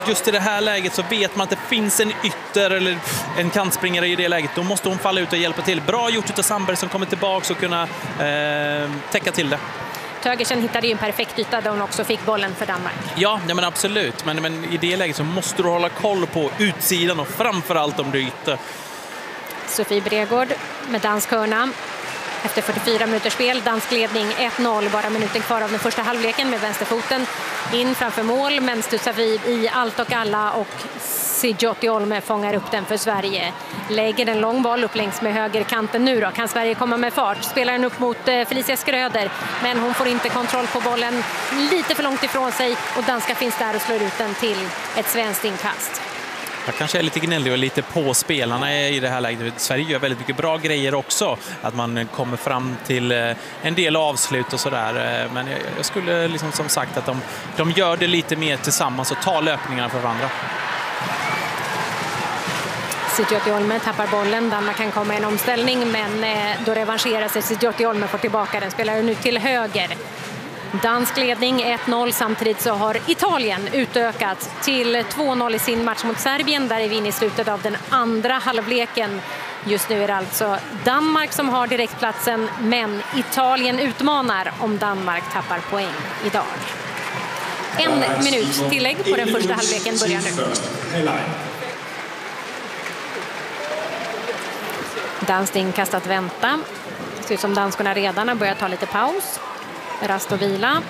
Just i det här läget så vet man att det finns en ytter eller en kantspringare i det läget. Då måste hon falla ut och hjälpa till. Bra gjort av Sandberg som kommer tillbaka och kunna täcka till det. Tögersen hittade ju en perfekt yta där hon också fick bollen för Danmark. Ja, men absolut. Men i det läget så måste du hålla koll på utsidan och framförallt om du ytter. Sofie Bregård med dansk hörna. Efter 44 minuters spel, dansk ledning 1-0, bara minuten kvar av den första halvleken med vänsterfoten in framför mål, men studsar vid i allt och alla och Sijoti Olme fångar upp den för Sverige. Lägger en lång boll upp längs med högerkanten nu då. Kan Sverige komma med fart? Spelar den upp mot Felicia Skröder, men hon får inte kontroll på bollen, lite för långt ifrån sig och danska finns där och slår ut den till ett svenskt inkast. Jag kanske är lite gnällig och lite på spelarna i det här läget. Sverige gör väldigt mycket bra grejer också. Att man kommer fram till en del avslut och sådär. Men jag skulle liksom som sagt att de gör det lite mer tillsammans och tar löpningarna för varandra. Sijoti Olme tappar bollen. Danmark kan komma i en omställning, men då revanscherar sig Sijoti Olme, får tillbaka den. Spelar nu till höger. Dansk ledning 1-0, samtidigt så har Italien utökat till 2-0 i sin match mot Serbien. Där är vi inne i slutet av den andra halvleken. Just nu är det alltså Danmark som har direktplatsen, men Italien utmanar om Danmark tappar poäng idag. 1 minut tillägg på den första halvleken börjar nu. Danskt inkast att vänta. Det ser ut som danskorna redan har börjat ta lite paus. Rast och vila.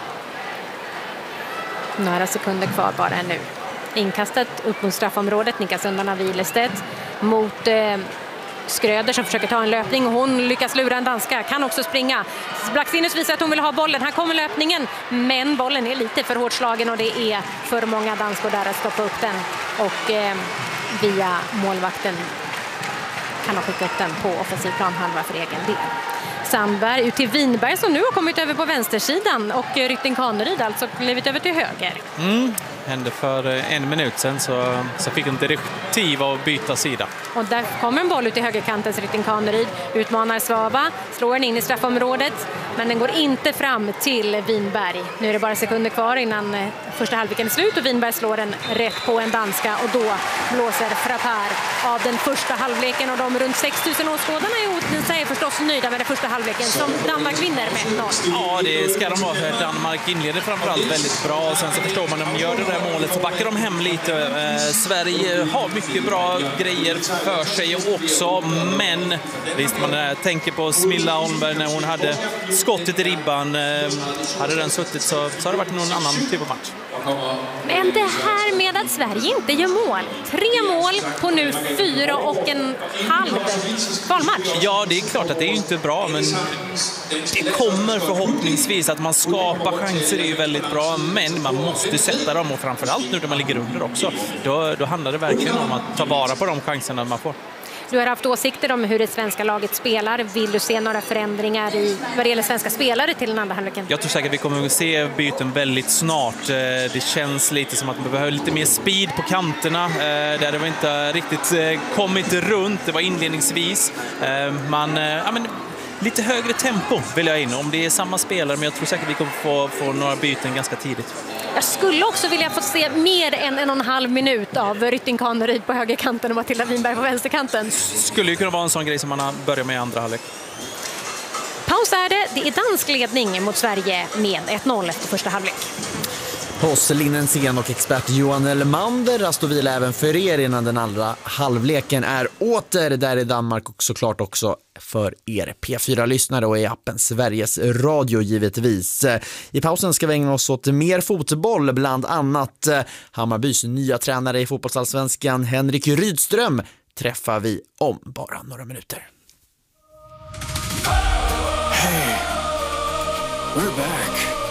Några sekunder kvar bara nu. Inkastet upp mot straffområdet. Nickas undan av Wilestedt mot Skröder som försöker ta en löpning. Hon lyckas lura en danska. Kan också springa. Blackstenius visar att hon vill ha bollen. Här kommer löpningen. Men bollen är lite för hårt slagen och det är för många danskor där att stoppa upp den. Och via målvakten kan ha skickat upp den på offensiv planhalva för egen del. Sandberg ut till Winberg som nu har kommit över på vänstersidan och Rytting Kaneryd alltså klivit över till höger. Hände för 1 minut sedan så fick hon direktiv att byta sida. Och där kommer en boll ut i högerkanten. Rytting Kaneryd utmanar Svava, slår den in i straffområdet, men den går inte fram till Winberg. Nu är det bara sekunder kvar innan första halvleken är slut och Winberg slår den rätt på en danska och då blåser frappar av den första halvleken och de runt 6 000 åskådarna i Odense är förstås nöjda med den första halvleken som Danmark vinner med 1-0. Ja, det ska de vara. Danmark inleder framförallt väldigt bra och sen så förstår man att de gör det där målet så backar de hem lite. Sverige har mycket bra grejer för sig också, men visst man tänker på Smilla Holmberg när hon hade skottet i ribban. Hade den suttit så har det varit någon annan typ av match. Men det här med att Sverige inte gör mål. 3 mål på nu 4,5 kvalmatch. Ja, det är klart att det är inte bra, men det kommer förhoppningsvis att man skapar chanser, det är ju väldigt bra, men man måste sätta dem och framförallt nu när man ligger under också. Då handlar det verkligen om att ta vara på de chanserna man får. Du har haft åsikter om hur det svenska laget spelar. Vill du se några förändringar vad det gäller svenska spelare till den andra halvleken? Jag tror säkert att vi kommer att se byten väldigt snart. Det känns lite som att man behöver lite mer speed på kanterna. Där det var inte riktigt kommit runt. Det var inledningsvis. Lite högre tempo vill jag in. Om det är samma spelare, men jag tror säkert att vi kommer få några byten ganska tidigt. Jag skulle också vilja få se mer än 1,5 minut av Rytting Kaneryd på högerkanten och Matilda Winberg på vänsterkanten. Skulle ju kunna vara en sån grej som man börjar med i andra halvlek. Paus är det. Det är dansk ledning mot Sverige med 1-0 efter första halvlek. Hos Linnensén och expert Johan Elmander, rast och vila även för er innan den andra halvleken är åter där i Danmark och såklart också för er P4-lyssnare och i appen Sveriges Radio givetvis. I pausen ska vi ägna oss åt mer fotboll, bland annat Hammarbys nya tränare i fotbollsallsvenskan Henrik Rydström träffar vi om bara några minuter. Hey, we're back.